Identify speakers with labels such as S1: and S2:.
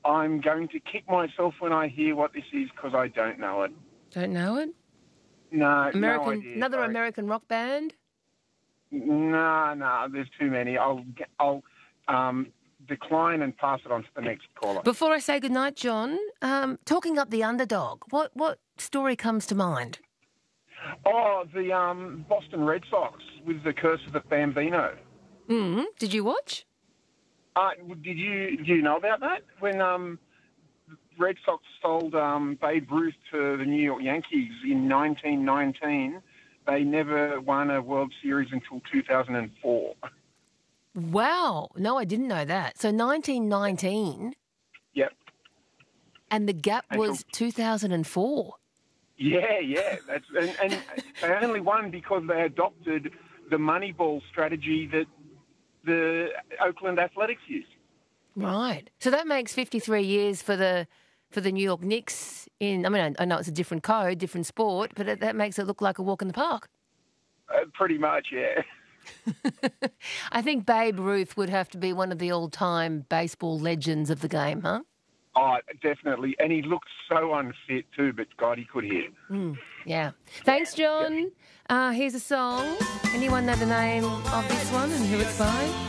S1: I'm going to kick myself when I hear what this is because I don't know it.
S2: Don't know it?
S1: No, no
S2: American,
S1: idea.
S2: another
S1: Sorry.
S2: American rock band?
S1: No, there's too many. I'll decline and pass it on to the next caller.
S2: Before I say goodnight, John, talking up the underdog, what story comes to mind?
S1: Oh, the Boston Red Sox with the Curse of the Bambino.
S2: Did you watch?
S1: Do you know about that? When Red Sox sold Babe Ruth to the New York Yankees in 1919, they never won a World Series until 2004.
S2: Wow. No, I didn't know that. So 1919.
S1: Yep.
S2: And the gap was 2004.
S1: Yeah. And they only won because they adopted the Moneyball strategy that the Oakland Athletics used.
S2: Right. So that makes 53 years for the New York Knicks I know it's a different code, different sport, but that makes it look like a walk in the park.
S1: Pretty much, yeah.
S2: I think Babe Ruth would have to be one of the all-time baseball legends of the game, huh?
S1: Oh, definitely. And he looked so unfit too, but God, he could hit.
S2: Yeah. Thanks, John. Here's a song. Anyone know the name of this one and who it's by?